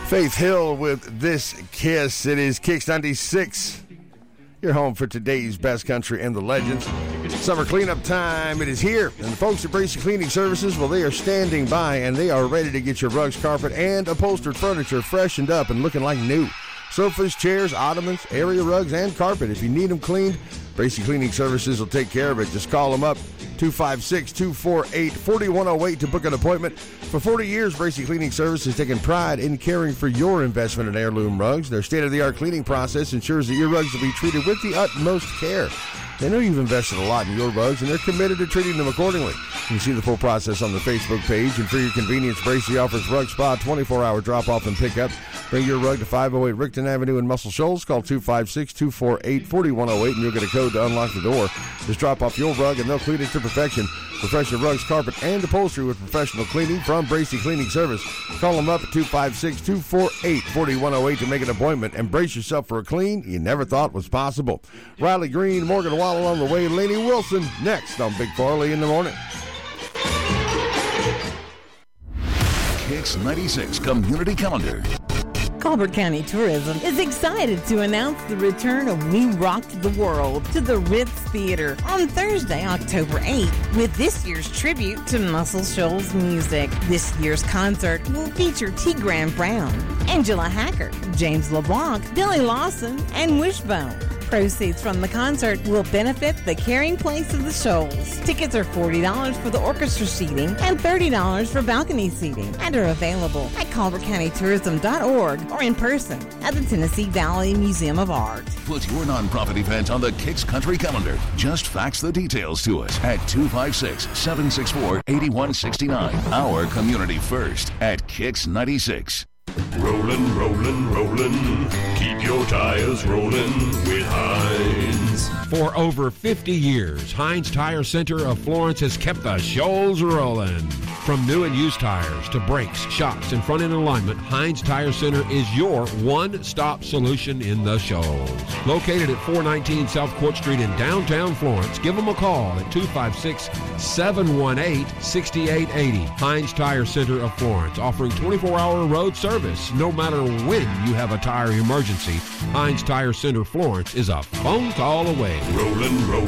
Faith Hill with This Kiss. It is Kicks 96. Your home for today's best country and the legends. Summer cleanup time. It is here. And the folks at Bracey Cleaning Services, well, they are standing by and they are ready to get your rugs, carpet, and upholstered furniture freshened up and looking like new. Sofas, chairs, ottomans, area rugs, and carpet. If you need them cleaned, Bracey Cleaning Services will take care of it. Just call them up, 256-248-4108 to book an appointment. For 40 years, Bracey Cleaning Services has taken pride in caring for your investment in heirloom rugs. Their state-of-the-art cleaning process ensures that your rugs will be treated with the utmost care. They know you've invested a lot in your rugs, and they're committed to treating them accordingly. You can see the full process on the Facebook page, and for your convenience, Bracey offers Rug Spa 24-hour drop-off and pickup. Bring your rug to 508 Rickton Avenue in Muscle Shoals. Call 256-248-4108, and you'll get a code to unlock the door. Just drop off your rug, and they'll clean it to perfection. Refresh your rugs, carpet, and upholstery with professional cleaning from Bracey Cleaning Service. Call them up at 256-248-4108 to make an appointment and brace yourself for a clean you never thought was possible. Riley Green, Morgan Wallen on the way. Laney Wilson next on Big Farley in the Morning. Kicks 96 Community Calendar. Colbert County Tourism is excited to announce the return of We Rocked the World to the Ritz Theater on Thursday, October 8th, with this year's tribute to Muscle Shoals music. This year's concert will feature T. Graham Brown, Angela Hacker, James LeBlanc, Billy Lawson, and Wishbone. Proceeds from the concert will benefit the Caring Place of the Shoals. Tickets are $40 for the orchestra seating and $30 for balcony seating and are available at ColbertCountyTourism.org or in person at the Tennessee Valley Museum of Art. Put your nonprofit event on the Kicks Country Calendar. Just fax the details to us at 256-764-8169. Our community first at Kicks 96. Rollin', rollin', rollin'. Keep your tires rollin' with Heinz. For over 50 years, Heinz Tire Center of Florence has kept the Shoals rolling. From new and used tires to brakes, shocks, and front-end alignment, Heinz Tire Center is your one-stop solution in the Shoals. Located at 419 South Court Street in downtown Florence, give them a call at 256-718-6880. Heinz Tire Center of Florence, offering 24-hour road service. No matter when you have a tire emergency, Heinz Tire Center Florence is a phone call away. Rollin', rollin'.